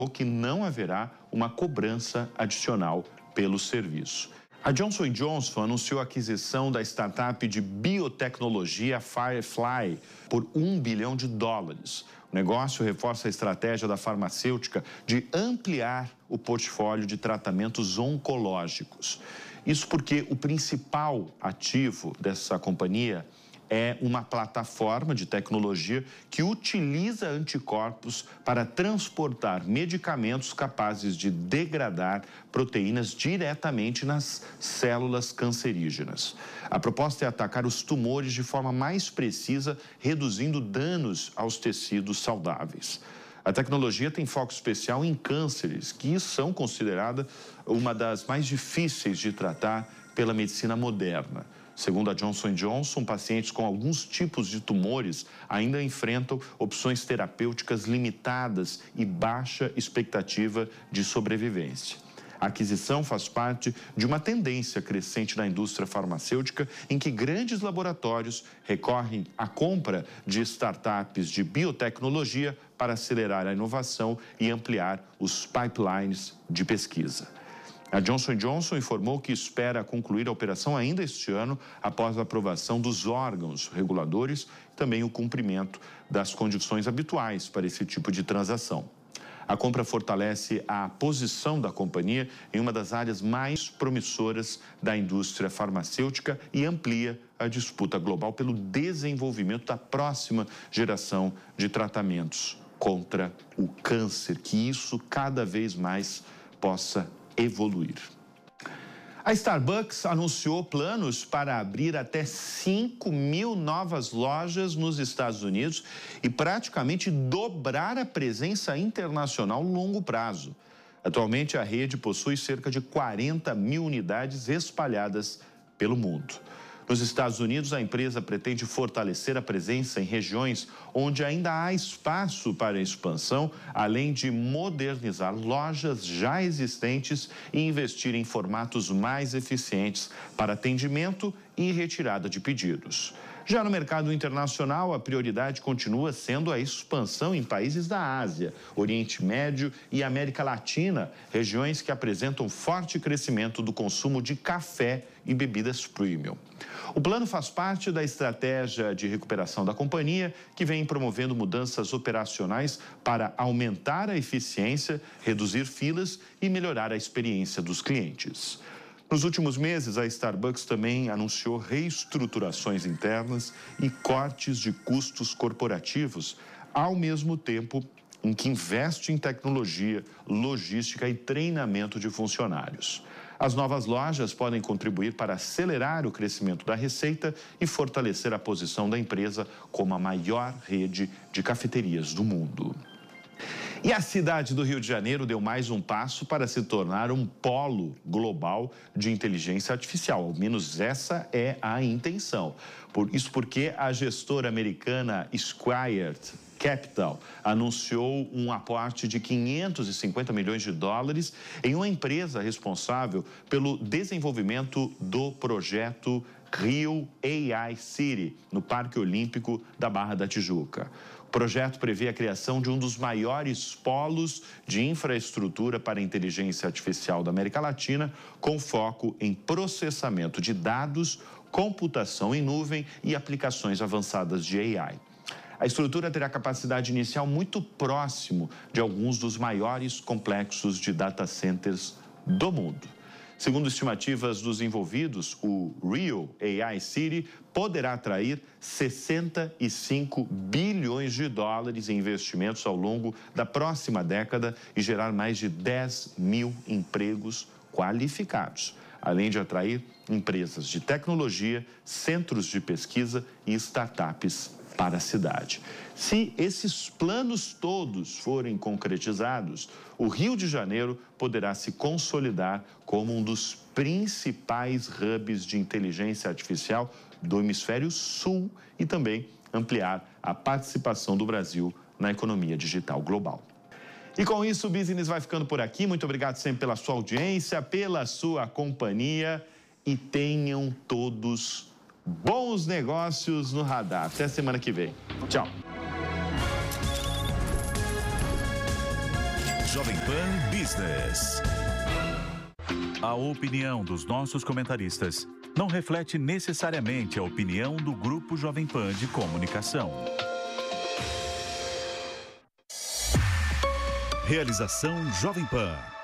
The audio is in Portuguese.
que não haverá uma cobrança adicional pelo serviço. A Johnson & Johnson anunciou a aquisição da startup de biotecnologia Firefly por $1 bilhão. O negócio reforça a estratégia da farmacêutica de ampliar o portfólio de tratamentos oncológicos. Isso porque o principal ativo dessa companhia é uma plataforma de tecnologia que utiliza anticorpos para transportar medicamentos capazes de degradar proteínas diretamente nas células cancerígenas. A proposta é atacar os tumores de forma mais precisa, reduzindo danos aos tecidos saudáveis. A tecnologia tem foco especial em cânceres, que são consideradas uma das mais difíceis de tratar pela medicina moderna. Segundo a Johnson & Johnson, pacientes com alguns tipos de tumores ainda enfrentam opções terapêuticas limitadas e baixa expectativa de sobrevivência. A aquisição faz parte de uma tendência crescente na indústria farmacêutica em que grandes laboratórios recorrem à compra de startups de biotecnologia para acelerar a inovação e ampliar os pipelines de pesquisa. A Johnson & Johnson informou que espera concluir a operação ainda este ano, após a aprovação dos órgãos reguladores e também o cumprimento das condições habituais para esse tipo de transação. A compra fortalece a posição da companhia em uma das áreas mais promissoras da indústria farmacêutica e amplia a disputa global pelo desenvolvimento da próxima geração de tratamentos contra o câncer, que isso cada vez mais possa evoluir. A Starbucks anunciou planos para abrir até 5.000 novas lojas nos Estados Unidos e praticamente dobrar a presença internacional no longo prazo. Atualmente, a rede possui cerca de 40.000 unidades espalhadas pelo mundo. Nos Estados Unidos, a empresa pretende fortalecer a presença em regiões onde ainda há espaço para expansão, além de modernizar lojas já existentes e investir em formatos mais eficientes para atendimento e retirada de pedidos. Já no mercado internacional, a prioridade continua sendo a expansão em países da Ásia, Oriente Médio e América Latina, regiões que apresentam forte crescimento do consumo de café e bebidas premium. O plano faz parte da estratégia de recuperação da companhia, que vem promovendo mudanças operacionais para aumentar a eficiência, reduzir filas e melhorar a experiência dos clientes. Nos últimos meses, a Starbucks também anunciou reestruturações internas e cortes de custos corporativos, ao mesmo tempo em que investe em tecnologia, logística e treinamento de funcionários. As novas lojas podem contribuir para acelerar o crescimento da receita e fortalecer a posição da empresa como a maior rede de cafeterias do mundo. E a cidade do Rio de Janeiro deu mais um passo para se tornar um polo global de inteligência artificial. Ao menos essa é a intenção. Isso porque a gestora americana Squared Capital anunciou um aporte de $550 milhões em uma empresa responsável pelo desenvolvimento do projeto Rio AI City, no Parque Olímpico da Barra da Tijuca. O projeto prevê a criação de um dos maiores polos de infraestrutura para inteligência artificial da América Latina, com foco em processamento de dados, computação em nuvem e aplicações avançadas de AI. A estrutura terá capacidade inicial muito próximo de alguns dos maiores complexos de data centers do mundo. Segundo estimativas dos envolvidos, o Rio AI City poderá atrair $65 bilhões em investimentos ao longo da próxima década e gerar mais de 10 mil empregos qualificados, além de atrair empresas de tecnologia, centros de pesquisa e startups para a cidade. Se esses planos todos forem concretizados, o Rio de Janeiro poderá se consolidar como um dos principais hubs de inteligência artificial do hemisfério sul e também ampliar a participação do Brasil na economia digital global. E com isso, o Business vai ficando por aqui. Muito obrigado sempre pela sua audiência, pela sua companhia e tenham todos bons negócios no radar. Até semana que vem. Tchau. Jovem Pan Business. A opinião dos nossos comentaristas não reflete necessariamente a opinião do Grupo Jovem Pan de Comunicação. Realização Jovem Pan.